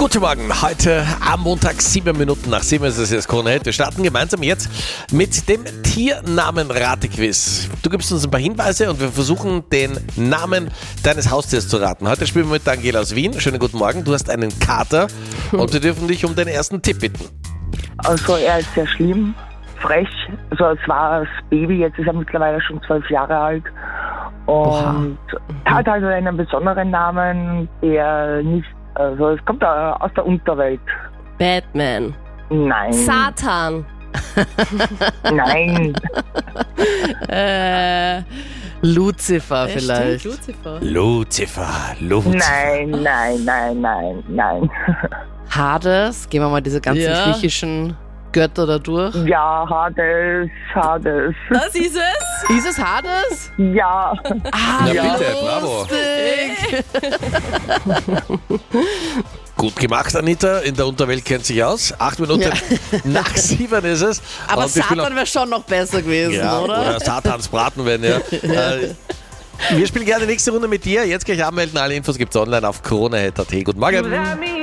Guten Morgen, heute am Montag, 7 Minuten nach 7 ist es jetzt Krone-Hit. Wir starten gemeinsam jetzt mit dem Tiernamen-Rate-Quiz. Du gibst uns ein paar Hinweise und wir versuchen, den Namen deines Haustiers zu raten. Heute spielen wir mit Daniela aus Wien. Schönen guten Morgen, du hast einen Kater und wir dürfen dich um den ersten Tipp bitten. Also er ist sehr schlimm, frech. Also es war das Baby, jetzt ist er mittlerweile schon 12 Jahre alt. Und hat also einen besonderen Namen, der nicht, also es kommt aus der Unterwelt. Batman. Nein. Satan. Nein. Lucifer vielleicht. Stimmt, Lucifer. Lucifer. Nein. Hades, gehen wir mal diese ganzen Ja. griechischen Götter da durch. Ja, Hades. Das ist es. Ist es Hades? Ja. Ah, Ja, bitte, bravo. Gut gemacht, Anita. In der Unterwelt kennt sich aus. 8 Minuten nach 7 ist es. Aber Und wir spielen Satan wäre schon noch besser gewesen, ja, oder Satans Braten werden, ja. Wir spielen gerne die nächste Runde mit dir. Jetzt gleich anmelden. Alle Infos gibt's online auf kronehit.at. Guten Morgen.